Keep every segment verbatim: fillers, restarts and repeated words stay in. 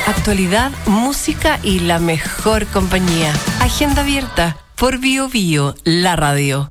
Actualidad, música y la mejor compañía. Agenda abierta por Bio Bio, la radio.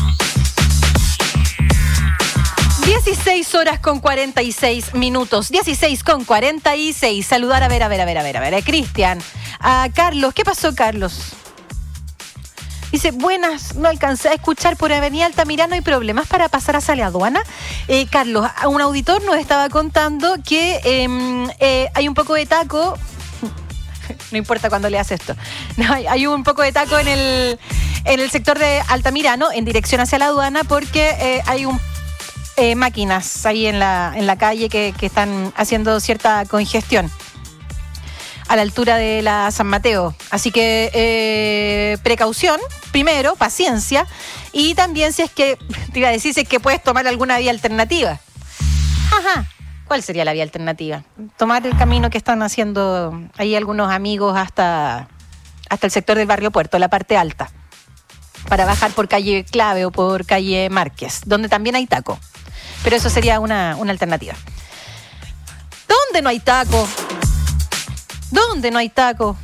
dieciséis horas con cuarenta y seis minutos. dieciséis con cuarenta y seis. Saludar a ver, a ver, a ver, a ver, a ver. A Cristian, a Carlos. ¿Qué pasó, Carlos? Dice, buenas, no alcancé a escuchar por Avenida Altamirano, ¿hay problemas para pasar hacia la aduana? Eh, Carlos, un auditor nos estaba contando que eh, eh, hay un poco de taco, no importa cuando leas esto, no, hay, hay un poco de taco en el, en el sector de Altamirano, en dirección hacia la aduana, porque eh, hay un eh, máquinas ahí en la, en la calle que, que están haciendo cierta congestión a la altura de la San Mateo. Así que eh, precaución, primero, paciencia, y también si es que, te iba a decir, si es que puedes tomar alguna vía alternativa. Ajá, ¿cuál sería la vía alternativa? Tomar el camino que están haciendo ahí algunos amigos hasta, hasta el sector del Barrio Puerto, la parte alta, para bajar por calle Clave o por calle Márquez, donde también hay taco. Pero eso sería una, una alternativa. ¿Dónde no hay taco? ¿Dónde no hay taco?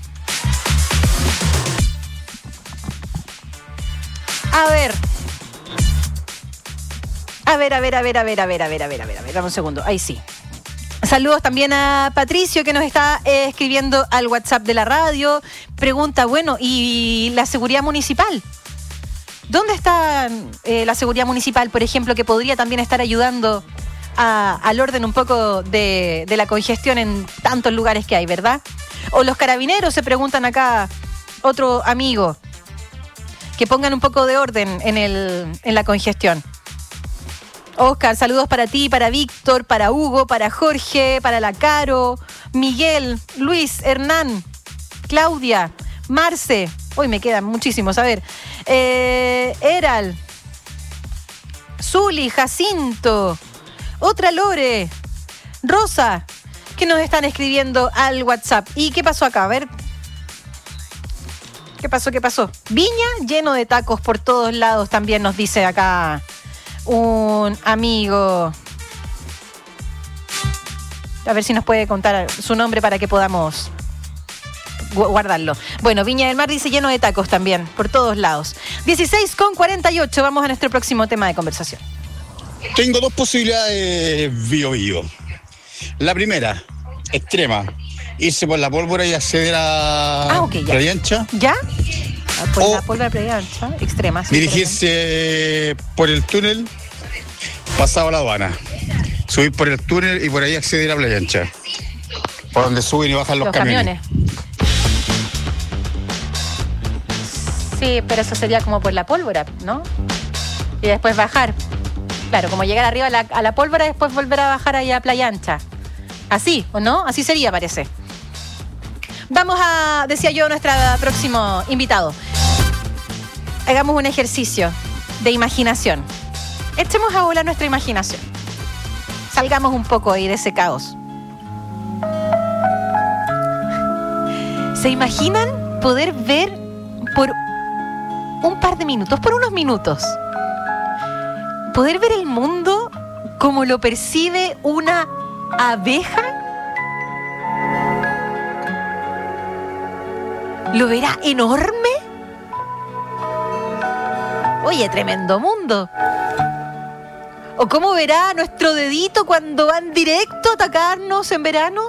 A ver. A ver, a ver, a ver, a ver, a ver, a ver, a ver, a ver, a ver, dame un segundo, ahí sí. Saludos también a Patricio, que nos está eh, escribiendo al WhatsApp de la radio. Pregunta, bueno, ¿y la seguridad municipal? ¿Dónde está eh, la seguridad municipal, por ejemplo, que podría también estar ayudando a, al orden un poco de, de la congestión en tantos lugares que hay, ¿verdad? O los carabineros, se preguntan acá, otro amigo, que pongan un poco de orden en, el, en la congestión. Oscar, saludos para ti, para Víctor, para Hugo, para Jorge, para la Caro, Miguel, Luis, Hernán, Claudia, Marce. Hoy me quedan muchísimos, a ver. Eh, Eral, Zuli, Jacinto, otra Lore, Rosa, que nos están escribiendo al WhatsApp. ¿Y qué pasó acá? A ver. ¿Qué pasó? ¿Qué pasó? Viña lleno de tacos por todos lados, también nos dice acá un amigo. A ver si nos puede contar su nombre para que podamos guardarlo. Bueno, Viña del Mar dice lleno de tacos también, por todos lados. dieciséis con cuarenta y ocho, vamos a nuestro próximo tema de conversación. Tengo dos posibilidades, Bio Bio. La primera, extrema, irse por la pólvora y acceder a ah, okay, ya. Playa Ancha. ¿Ya? Por o la pólvora de Playa Ancha, extrema. Sí, dirigirse por el túnel, pasado a la aduana. Subir por el túnel y por ahí acceder a Playa Ancha. Por donde suben y bajan los, los camiones. camiones. Sí, pero eso sería como por la pólvora, ¿no? Y después bajar. Claro, como llegar arriba a la, a la pólvora y después volver a bajar allá a Playa Ancha. Así, ¿o no? Así sería, parece. Vamos a, decía yo, nuestro próximo invitado. Hagamos un ejercicio de imaginación. Echemos a volar nuestra imaginación. Salgamos un poco ahí de ese caos. ¿Se imaginan poder ver por un par de minutos, por unos minutos, poder ver el mundo como lo percibe una abeja? ¿Lo verá enorme? Oye, tremendo mundo. ¿O cómo verá nuestro dedito cuando van directo a atacarnos en verano?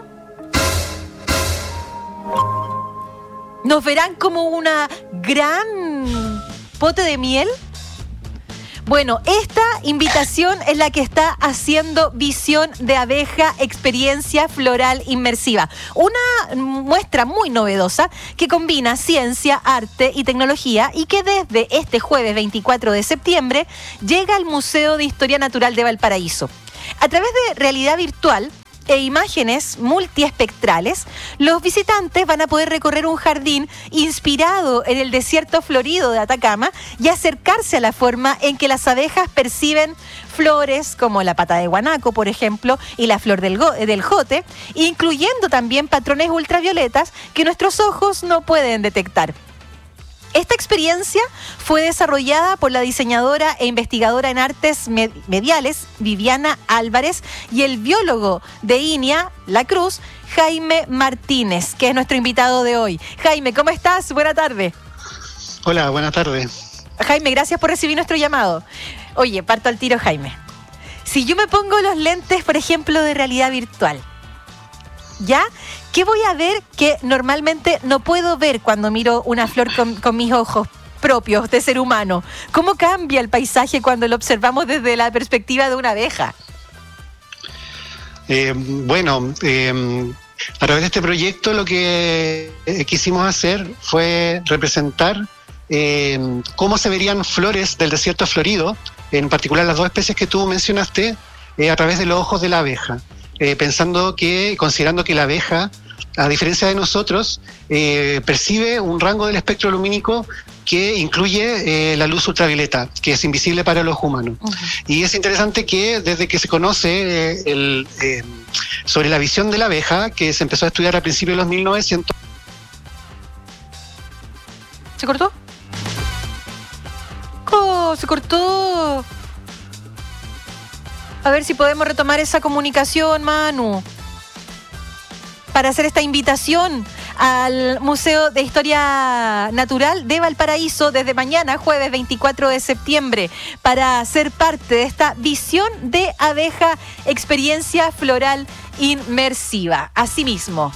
¿Nos verán como una gran pote de miel? Bueno, esta invitación es la que está haciendo Visión de Abeja, experiencia floral inmersiva. Una muestra muy novedosa que combina ciencia, arte y tecnología y que desde este jueves veinticuatro de septiembre llega al Museo de Historia Natural de Valparaíso. A través de realidad virtual e imágenes multiespectrales, los visitantes van a poder recorrer un jardín inspirado en el desierto florido de Atacama y acercarse a la forma en que las abejas perciben flores como la pata de guanaco, por ejemplo, y la flor del, go- del jote, incluyendo también patrones ultravioletas que nuestros ojos no pueden detectar. Esta experiencia fue desarrollada por la diseñadora e investigadora en artes med- mediales, Viviana Álvarez, y el biólogo de I N I A, La Cruz, Jaime Martínez, que es nuestro invitado de hoy. Jaime, ¿cómo estás? Buena tarde. Hola, buenas tardes. Jaime, gracias por recibir nuestro llamado. Oye, parto al tiro, Jaime. Si yo me pongo los lentes, por ejemplo, de realidad virtual, ¿ya? ¿Qué voy a ver que normalmente no puedo ver cuando miro una flor con, con mis ojos propios de ser humano? ¿Cómo cambia el paisaje cuando lo observamos desde la perspectiva de una abeja? Eh, bueno, eh, a través de este proyecto lo que eh, quisimos hacer fue representar eh, cómo se verían flores del desierto florido, en particular las dos especies que tú mencionaste, eh, a través de los ojos de la abeja. Eh, pensando que, considerando que la abeja, a diferencia de nosotros, eh, percibe un rango del espectro lumínico que incluye eh, la luz ultravioleta, que es invisible para los humanos. Uh-huh. Y es interesante que desde que se conoce eh, el, eh, sobre la visión de la abeja, que se empezó a estudiar a principios de los mil novecientos... ¿Se cortó? ¡Oh, se cortó! A ver si podemos retomar esa comunicación, Manu, para hacer esta invitación al Museo de Historia Natural de Valparaíso desde mañana, jueves veinticuatro de septiembre, para ser parte de esta visión de abeja, experiencia floral inmersiva. Asimismo,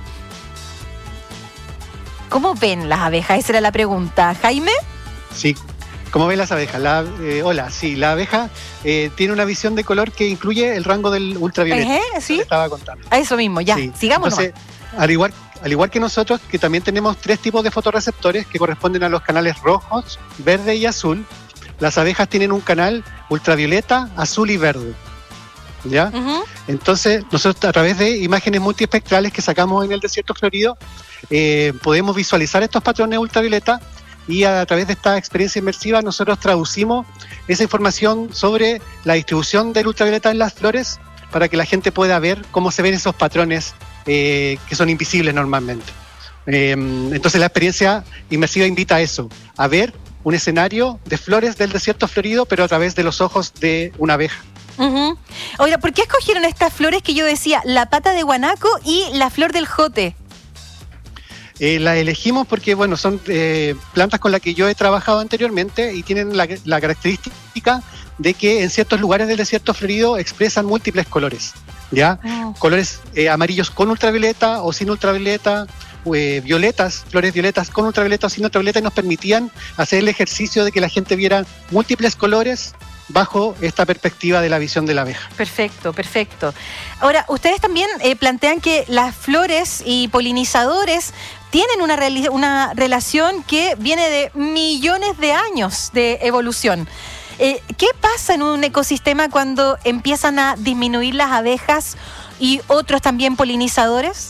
¿cómo ven las abejas? Esa era la pregunta. ¿Jaime? Sí. ¿Cómo ven las abejas? La, eh, hola, sí, la abeja eh, tiene una visión de color que incluye el rango del ultravioleta. Uh-huh, ¿sí? Que estaba contando. A eso mismo, ya, sí. Sigamos. Entonces, al igual, al igual que nosotros, que también tenemos tres tipos de fotorreceptores que corresponden a los canales rojos, verde y azul, las abejas tienen un canal ultravioleta, azul y verde. ¿Ya? Uh-huh. Entonces, nosotros a través de imágenes multiespectrales que sacamos en el desierto florido, eh, podemos visualizar estos patrones ultravioleta. Y a, a través de esta experiencia inmersiva nosotros traducimos esa información sobre la distribución del ultravioleta en las flores para que la gente pueda ver cómo se ven esos patrones eh, que son invisibles normalmente. Eh, entonces la experiencia inmersiva invita a eso, a ver un escenario de flores del desierto florido, pero a través de los ojos de una abeja. Uh-huh. Oiga, ¿por qué escogieron estas flores que yo decía, la pata de guanaco y la flor del jote? Eh, la elegimos porque, bueno, son eh, plantas con las que yo he trabajado anteriormente y tienen la, la característica de que en ciertos lugares del desierto florido expresan múltiples colores, ¿ya? Oh. Colores eh, amarillos con ultravioleta o sin ultravioleta, eh, violetas, flores violetas con ultravioleta o sin ultravioleta, y nos permitían hacer el ejercicio de que la gente viera múltiples colores bajo esta perspectiva de la visión de la abeja. Perfecto, perfecto. Ahora, ustedes también eh, plantean que las flores y polinizadores tienen una, reali- una relación que viene de millones de años de evolución. Eh, ¿Qué pasa en un ecosistema cuando empiezan a disminuir las abejas y otros también polinizadores?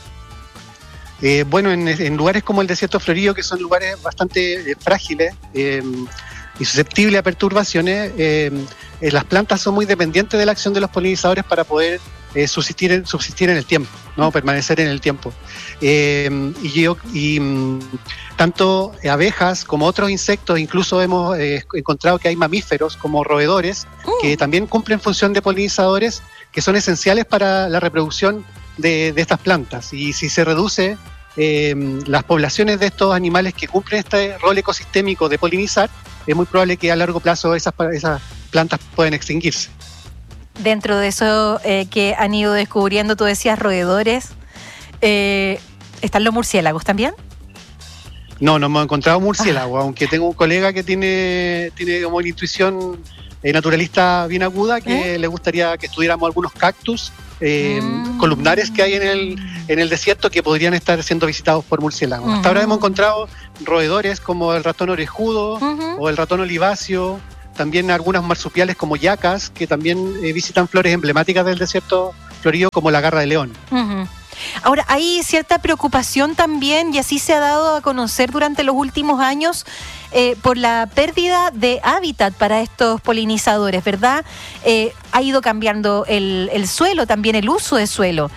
Eh, bueno, en, en lugares como el desierto florido, que son lugares bastante eh, frágiles, eh, y susceptible a perturbaciones, eh, eh, las plantas son muy dependientes de la acción de los polinizadores para poder eh, subsistir, en, subsistir en el tiempo, ¿no? Permanecer en el tiempo. Eh, y yo, y mm, tanto abejas como otros insectos, incluso hemos eh, encontrado que hay mamíferos como roedores uh. que también cumplen función de polinizadores, que son esenciales para la reproducción de, de estas plantas. Y si se reduce eh, las poblaciones de estos animales que cumplen este rol ecosistémico de polinizar, es muy probable que a largo plazo esas, esas plantas puedan extinguirse. Dentro de eso eh, que han ido descubriendo, tú decías roedores, eh, ¿están los murciélagos también? No, no hemos encontrado murciélagos, ah. aunque tengo un colega que tiene, tiene como una intuición eh, naturalista bien aguda, que ¿Eh? le gustaría que estudiáramos algunos cactus eh, mm. columnares que hay en el, en el desierto que podrían estar siendo visitados por murciélagos. Uh-huh. Hasta ahora hemos encontrado roedores como el ratón orejudo uh-huh. o el ratón oliváceo, también algunas marsupiales como yacas, que también eh, visitan flores emblemáticas del desierto florido como la garra de león. Uh-huh. Ahora, hay cierta preocupación también, y así se ha dado a conocer durante los últimos años, eh, por la pérdida de hábitat para estos polinizadores, ¿verdad? Eh, ha ido cambiando el, el suelo, también el uso de suelo.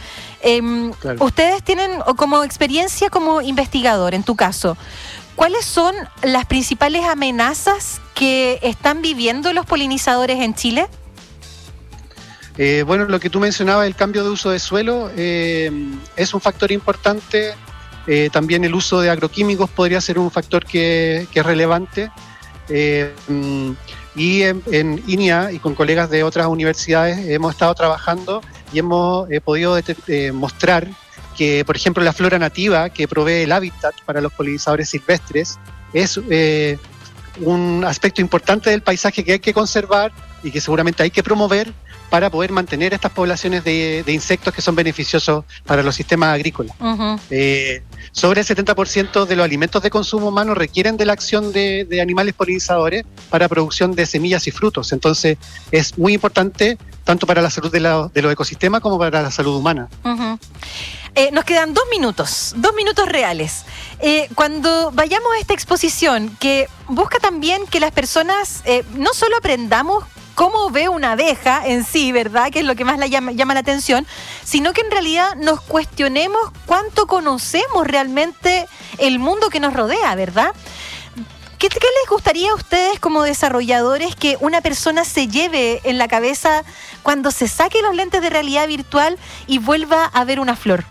Eh, claro. Ustedes tienen como experiencia como investigador, en tu caso, ¿cuáles son las principales amenazas que están viviendo los polinizadores en Chile? Eh, bueno, lo que tú mencionabas, el cambio de uso de suelo, eh, es un factor importante. Eh, también el uso de agroquímicos podría ser un factor que, que es relevante. Eh, y en, en I N I A y con colegas de otras universidades hemos estado trabajando y hemos eh, podido de, eh, mostrar que, por ejemplo, la flora nativa que provee el hábitat para los polinizadores silvestres es eh, un aspecto importante del paisaje que hay que conservar y que seguramente hay que promover para poder mantener estas poblaciones de, de insectos que son beneficiosos para los sistemas agrícolas. Uh-huh. Eh, sobre el setenta por ciento de los alimentos de consumo humano requieren de la acción de, de animales polinizadores para producción de semillas y frutos. Entonces, es muy importante tanto para la salud de, la, de los ecosistemas como para la salud humana. Uh-huh. Eh, nos quedan dos minutos, dos minutos reales. Eh, cuando vayamos a esta exposición, que busca también que las personas eh, no solo aprendamos cómo ve una abeja en sí, ¿verdad? Que es lo que más la llama, llama la atención, sino que en realidad nos cuestionemos cuánto conocemos realmente el mundo que nos rodea, ¿verdad? ¿Qué, qué les gustaría a ustedes como desarrolladores que una persona se lleve en la cabeza cuando se saque los lentes de realidad virtual y vuelva a ver una flor?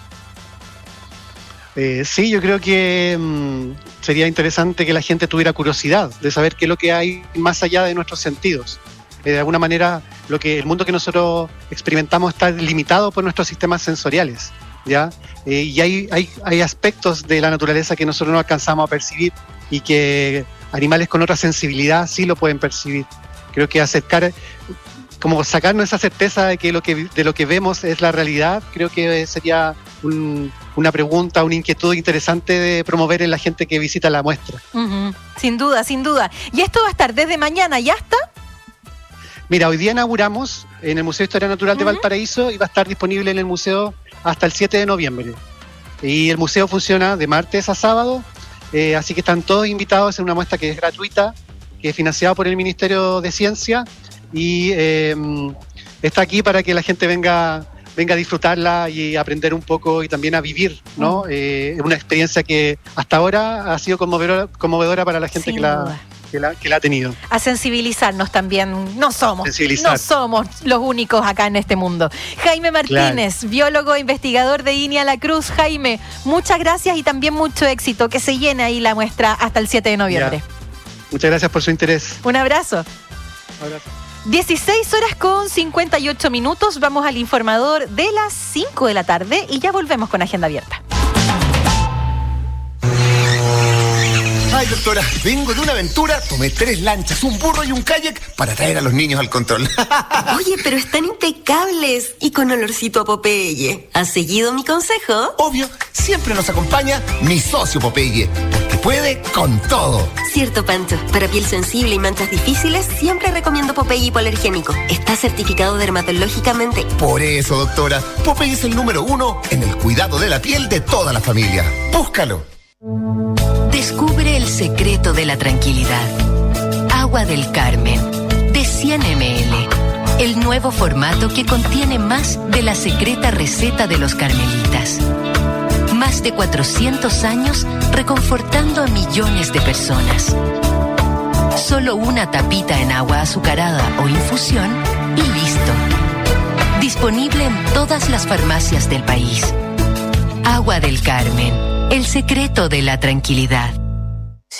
Eh, sí, yo creo que mmm, sería interesante que la gente tuviera curiosidad de saber qué es lo que hay más allá de nuestros sentidos. Eh, de alguna manera, lo que el mundo que nosotros experimentamos está limitado por nuestros sistemas sensoriales, ¿ya? Eh, y hay, hay, hay aspectos de la naturaleza que nosotros no alcanzamos a percibir y que animales con otra sensibilidad sí lo pueden percibir. Creo que acercar, como sacarnos esa certeza de que lo que, de lo que vemos es la realidad, creo que sería un, una pregunta, una inquietud interesante de promover en la gente que visita la muestra. Uh-huh. Sin duda, sin duda. Y esto va a estar desde mañana y hasta... Mira, hoy día inauguramos en el Museo de Historia Natural de Uh-huh. Valparaíso y va a estar disponible en el museo hasta el siete de noviembre. Y el museo funciona de martes a sábado, eh, así que están todos invitados. Es una muestra que es gratuita, que es financiada por el Ministerio de Ciencia y eh, está aquí para que la gente venga, venga a disfrutarla y aprender un poco y también a vivir, ¿no? Uh-huh. Eh, una experiencia que hasta ahora ha sido conmovedora, conmovedora para la gente Sin que la... duda. Que la, que la ha tenido. A sensibilizarnos también. No somos, Sensibilizar. no somos los únicos acá en este mundo. Jaime Martínez, claro. Biólogo e investigador de I N I A La Cruz. Jaime, muchas gracias y también mucho éxito. Que se llene ahí la muestra hasta el siete de noviembre. Ya. Muchas gracias por su interés. Un abrazo. Un abrazo. dieciséis horas con cincuenta y ocho minutos. Vamos al informador de las cinco de la tarde y ya volvemos con Agenda Abierta. Ay, doctora, vengo de una aventura, tomé tres lanchas, un burro y un kayak para traer a los niños al control. Oye, pero están impecables y con olorcito a Popeye. ¿Has seguido mi consejo? Obvio, siempre nos acompaña mi socio Popeye, porque puede con todo. Cierto, Pancho. Para piel sensible y manchas difíciles, siempre recomiendo Popeye hipoalergénico. Está certificado dermatológicamente. Por eso, doctora, Popeye es el número uno en el cuidado de la piel de toda la familia. Búscalo. Descubre el secreto de la tranquilidad. Agua del Carmen, de cien mililitros. El nuevo formato que contiene más de la secreta receta de los carmelitas. Más de cuatrocientos años reconfortando a millones de personas. Solo una tapita en agua azucarada o infusión y listo. Disponible en todas las farmacias del país. Agua del Carmen. El secreto de la tranquilidad.